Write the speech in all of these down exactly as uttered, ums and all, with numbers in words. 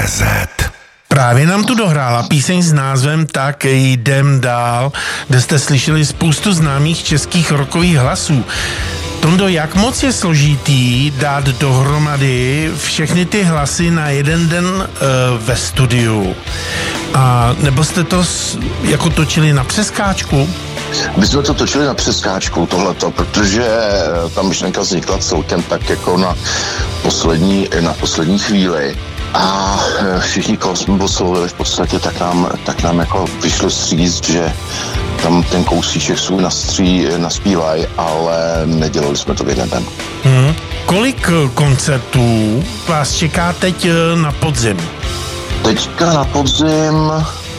cé zet. Právě nám tu dohrála píseň s názvem Tak jdem dál, kde jste slyšeli spoustu známých českých rockových hlasů. Tondo, jak moc je složitý dát dohromady všechny ty hlasy na jeden den e, ve studiu? A nebo jste to s, jako točili na přeskáčku? My jsme to točili na přeskáčku tohleto, protože ta myšlenka vznikla celkem tak jako na poslední, na poslední chvíli. A všichni, koho jsme poslouchali v podstatě, tak nám, tak nám jako vyšlo stříct, že tam ten kousíček svůj nastří, naspívají, ale nedělali jsme to v jeden den. Hmm. Kolik koncertů vás čeká teď na podzim? Teďka na podzim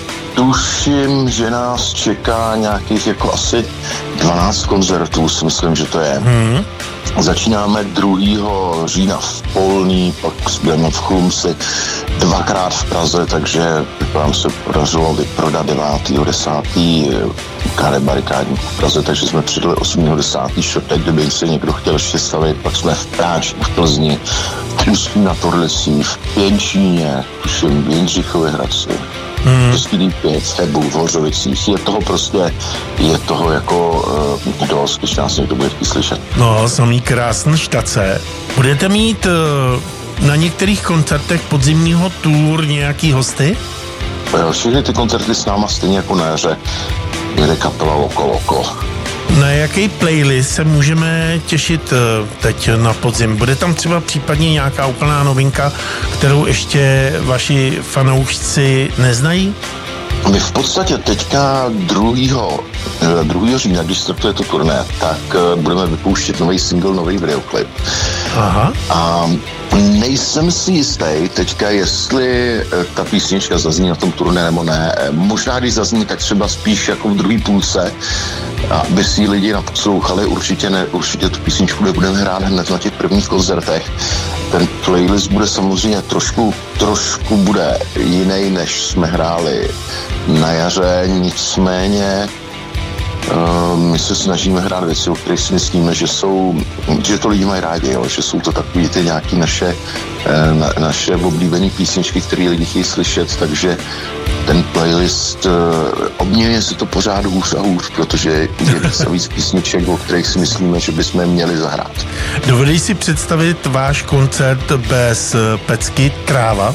tuším, že nás čeká nějakých jako asi dvanáct koncertů, si myslím, že to je. Hmm. Začínáme druhého října v Polný, pak budeme v Chlumci, dvakrát v Praze, takže nám se podařilo vyprodat devátého desátého Kare barikádník v Praze, takže jsme přidali osmého desátého čtvrtek, kdyby se někdo chtěl ještě stavit, pak jsme v Práči, v Plzni, v Ústí nad Orlicí, v Pěnčíně, tuším v Jindřichově Hradci. Hmm. Český Lípě, v Chebu, v Hořovicích, je toho prostě, je toho jako uh, dost, když nás někdo bude chtít slyšet. No, samý krásný štace. Budete mít uh, na některých koncertech podzimního tour nějaký hosty? Všechny ty koncerty s náma stejně jako na jaře jede kapela Loko Loko. Na jaký playlist se můžeme těšit teď na podzim? Bude tam třeba případně nějaká úplná novinka, kterou ještě vaši fanoušci neznají? My v podstatě teďka druhého října, když startuje to turné, tak budeme vypouštět nový single, nový videoklip. Aha. A nejsem si jistý teďka, jestli ta písnička zazní na tom turné nebo ne. Možná, když zazní, tak třeba spíš jako v druhé půlce, aby si lidi naposlouchali. Určitě ne, určitě tu písničku nebudeme hrát hned na těch prvních koncertech. Ten playlist bude samozřejmě trošku, trošku bude jiný, než jsme hráli na jaře, nicméně Uh, my se snažíme hrát věci, o kterých si myslíme, že jsou, že to lidi mají rádi, jo? Že jsou to takový ty nějaký naše, uh, na, naše oblíbené písničky, které lidi chtějí slyšet, takže ten playlist uh, obměňuje se to pořád hůř a hůř, protože je víc a víc písniček, o kterých si myslíme, že bychom měli zahrát. Dovedeš si představit váš koncert bez pecky Tráva?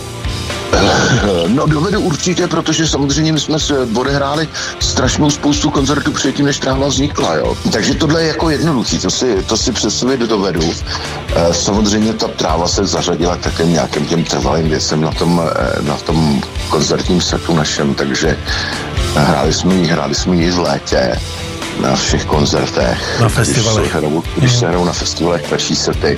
No dovedu určitě, protože samozřejmě my jsme se odehráli strašnou spoustu koncertů předtím, než Tráva vznikla, jo. Takže tohle je jako jednoduchý, to si, to si představit dovedu. E, samozřejmě ta Tráva se zařadila také nějakým těm trvalým věcem na tom, na tom koncertním setu našem, takže hráli jsme ji, hráli jsme ji v létě na všech koncertech. Na festivalech. Když se hrajou, když se hrajou na festivalech další sety.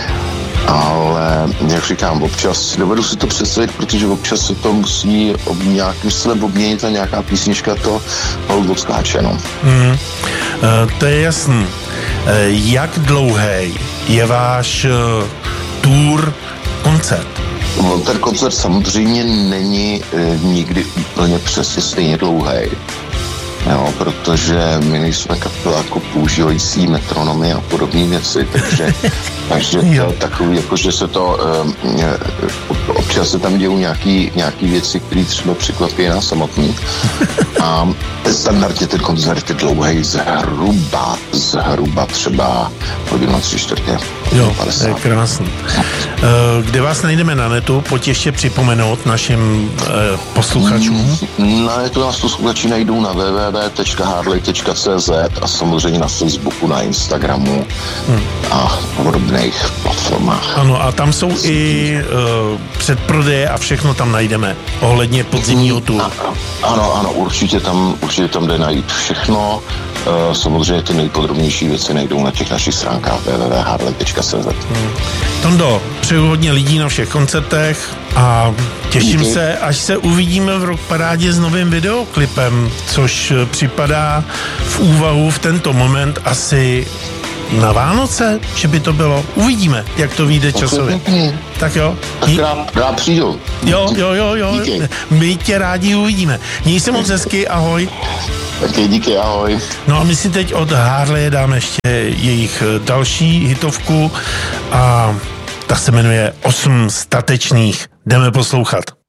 Ale, jak říkám, občas dovedu si to představit, protože občas se to musí ob, nějakým stylem obměnit a nějaká písnička to hold odskáče, no. Mm, uh, to je jasný. Uh, jak dlouhý je váš uh, tour koncert? No, ten koncert samozřejmě není uh, nikdy úplně přesně stejně dlouhý. Jo, protože my nejsme kapela jako používající metronomy a podobné věci, takže, takže to takový, jakože se to um, občas se tam dějou nějaký, nějaký věci, které třeba překvapí nás samotný. A standardně ten koncert je dlouhý zhruba, zhruba třeba hodinu tři čtvrtě. Jo, to je krásný. Kde vás najdeme na netu? Pojď ještě připomenout našim eh, posluchačům. Na netu nás posluchači najdou na w w w tečka harley tečka c z a samozřejmě na Facebooku, na Instagramu hmm. a podobných platformách. Ano, a tam jsou i uh, předprodeje a všechno tam najdeme ohledně podzimního tour. Ano, ano, určitě tam, určitě tam jde najít všechno. Uh, samozřejmě ty nejpodrobnější věci najdou na těch našich stránkách w w w tečka harley tečka c z. Hmm. Tondo, přeju hodně lidí na všech koncertech a těším Díky. se, až se uvidíme v Rockparádě s novým videoklipem, což připadá v úvahu v tento moment asi na Vánoce, že by to bylo. Uvidíme, jak to vyjde časově. Tak jo. Tak rád, rád přijdu. Jo, jo, jo, jo. Díky. My tě rádi uvidíme. Měj se moc hezky, ahoj. Taky díky, ahoj. No a my si teď od Harley dáme ještě jejich další hitovku a ta se jmenuje Osm statečných. Jdeme poslouchat.